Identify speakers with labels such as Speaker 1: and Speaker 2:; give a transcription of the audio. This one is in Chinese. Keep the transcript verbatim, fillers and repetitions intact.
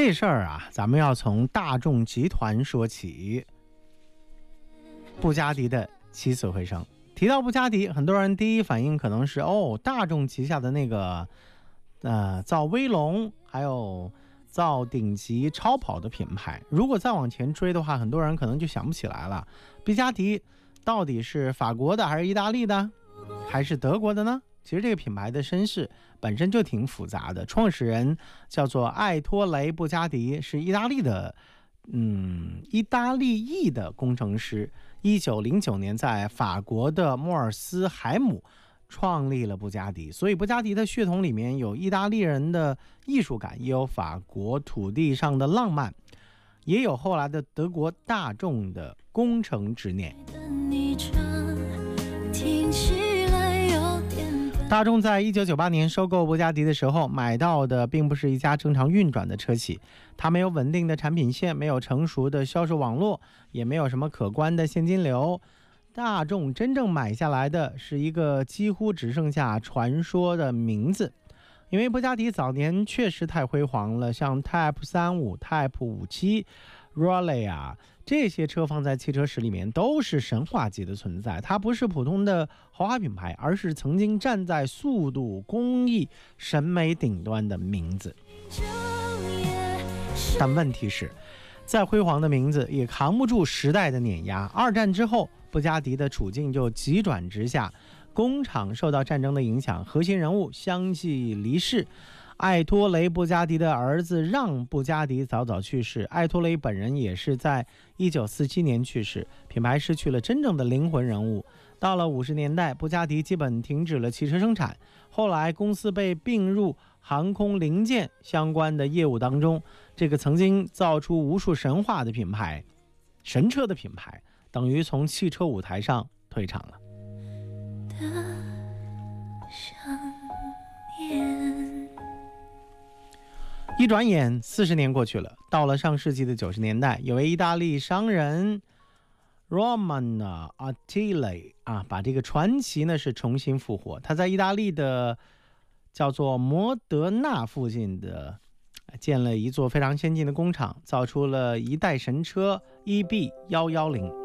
Speaker 1: 这事儿啊，咱们要从大众集团说起。布加迪的起死回生。提到布加迪，很多人第一反应可能是哦，大众旗下的那个呃造威龙，还有造顶级超跑的品牌。如果再往前追的话，很多人可能就想不起来了，布加迪到底是法国的还是意大利的还是德国的呢？其实这个品牌的身世本身就挺复杂的，创始人叫做艾托雷·布加迪，是意大利的嗯，意大利裔的工程师。一九零九年在法国的莫尔斯海姆创立了布加迪，所以布加迪的血统里面有意大利人的艺术感，也有法国土地上的浪漫，也有后来的德国大众的工程执念。大众在一九九八年收购布加迪的时候，买到的并不是一家正常运转的车企，它没有稳定的产品线，没有成熟的销售网络，也没有什么可观的现金流。大众真正买下来的是一个几乎只剩下传说的名字。因为布加迪早年确实太辉煌了，像 Type 三十五、Type 五十七、Raleigh 啊，这些车放在汽车史里面都是神话级的存在。它不是普通的豪华品牌，而是曾经站在速度、工艺、审美顶端的名字。但问题是，再辉煌的名字也扛不住时代的碾压。二战之后，布加迪的处境就急转直下，工厂受到战争的影响，核心人物相继离世。艾托雷·布加迪的儿子让·布加迪早早去世，艾托雷本人也是在一九四七年去世，品牌失去了真正的灵魂人物。到了五十年代，布加迪基本停止了汽车生产，后来公司被并入航空零件相关的业务当中。这个曾经造出无数神话的品牌，神车的品牌，等于从汽车舞台上退场了。一转眼四十年过去了，到了上世纪的九十年代，有位意大利商人 Romano Attili 啊，把这个传奇呢是重新复活。他在意大利的叫做摩德纳附近的建了一座非常先进的工厂，造出了一代神车 E B 一一零。